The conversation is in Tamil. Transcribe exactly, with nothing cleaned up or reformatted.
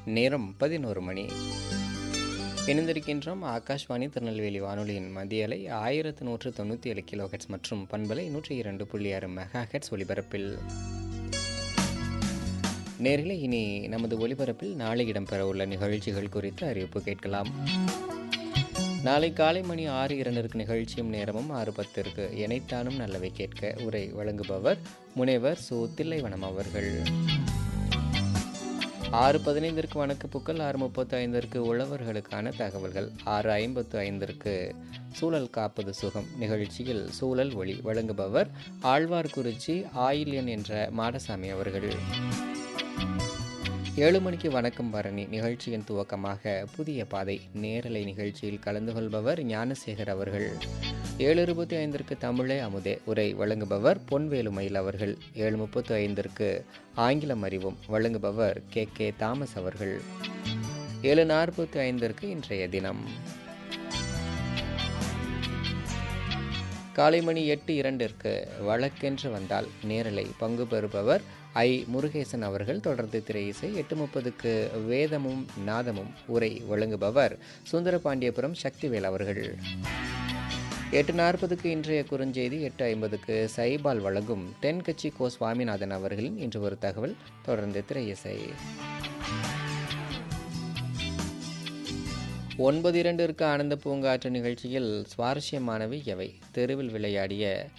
நேரம் பதினோரு மணி. இணைந்திருக்கின்றோம் ஆகாஷ்வாணி திருநெல்வேலி வானொலியின் மத்திய அலை ஆயிரத்து நூற்று தொண்ணூற்றி ஏழு கிலோ ஹெட்ஸ் மற்றும் பண்பலை நூற்றி இரண்டு புள்ளி ஆறு மெகா ஹெட்ஸ் ஒலிபரப்பில். நேரில் இனி நமது ஒலிபரப்பில் நாளை இடம்பெற உள்ள நிகழ்ச்சிகள் குறித்து அறிவிப்பு கேட்கலாம். நாளை காலை மணி ஆறு இரண்டிற்கு நிகழ்ச்சியும் நேரமும் ஆறு பத்திற்கு இணைத்தானும் நல்லவை கேட்க உரை வழங்குபவர் முனைவர் சு தில்லைவனம் அவர்கள். ஆறு பதினைந்திற்கு வணக்கப்புக்கள், ஆறு முப்பத்தி ஐந்திற்கு உழவர்களுக்கான தகவல்கள், ஆறு ஐம்பத்து ஐந்திற்கு சூழல் காப்பது சுகம் நிகழ்ச்சியில் சூழல் ஒளி வழங்குபவர் ஆழ்வார்குறிச்சி ஆயில்யன் என்ற மாடசாமி அவர்கள். ஏழு மணிக்கு வணக்கம் பரணி நிகழ்ச்சியின் துவக்கமாக புதிய பாதை நேரலை நிகழ்ச்சியில் கலந்து கொள்பவர் ஞானசேகர் அவர்கள். ஏழு இருபத்தி ஐந்திற்கு தமிழே அமுதே உரை வழங்குபவர் பொன்வேலுமயில் அவர்கள். ஏழு முப்பத்தி ஐந்திற்கு ஆங்கிலம் அறிவும் வழங்குபவர் கே கே தாமஸ் அவர்கள். ஏழு நாற்பத்தி ஐந்திற்கு இன்றைய தினம். காலை மணி எட்டு இரண்டிற்கு வழக்கென்று வந்தால் நேரலை பங்கு பெறுபவர் ஐ முருகேசன் அவர்கள். தொடர்ந்து திரை இசை. எட்டு முப்பதுக்கு வேதமும் நாதமும் உரை வழங்குபவர் சுந்தரபாண்டியபுரம் சக்திவேல் அவர்கள். எட்டு நாற்பதுக்கு இன்றைய குறுஞ்செய்தி. எட்டு ஐம்பதுக்கு சைபால் வழங்கும் தென்கட்சி கோ சுவாமிநாதன் அவர்களின் இன்று ஒரு தகவல். தொடர்ந்து திரை இசை. ஒன்பது இரண்டிற்கு ஆனந்த பூங்காற்று நிகழ்ச்சியில் சுவாரஸ்யமானவை எவை தெருவில் விளையாடிய